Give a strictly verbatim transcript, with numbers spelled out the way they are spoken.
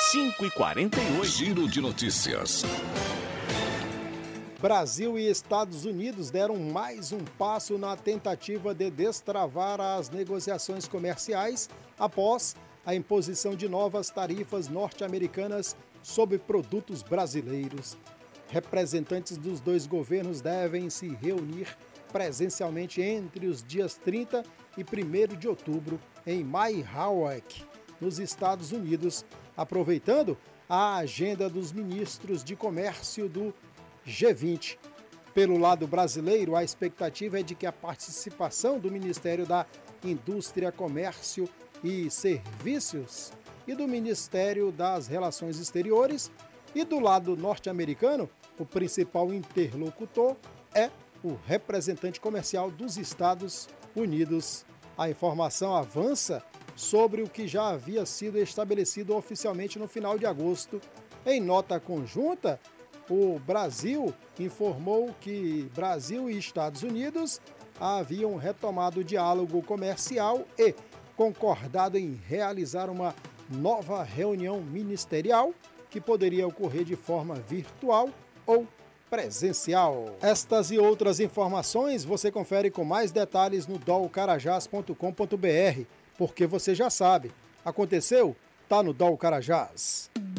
cinco e quarenta e oito. Giro de notícias. Brasil e Estados Unidos deram mais um passo na tentativa de destravar as negociações comerciais após a imposição de novas tarifas norte-americanas sobre produtos brasileiros. Representantes dos dois governos devem se reunir presencialmente entre os dias trinta e primeiro de outubro em Mayhawk, nos Estados Unidos, aproveitando a agenda dos ministros de comércio do G vinte. Pelo lado brasileiro, a expectativa é de que a participação do Ministério da Indústria, Comércio e Serviços e do Ministério das Relações Exteriores, e do lado norte-americano, o principal interlocutor é o representante comercial dos Estados Unidos. A informação avança sobre o que já havia sido estabelecido oficialmente no final de agosto. Em nota conjunta, o Brasil informou que Brasil e Estados Unidos haviam retomado o diálogo comercial e concordado em realizar uma nova reunião ministerial que poderia ocorrer de forma virtual ou presencial. Estas e outras informações você confere com mais detalhes no dol carajás ponto com ponto br, porque você já sabe, aconteceu, tá no Dol Carajás.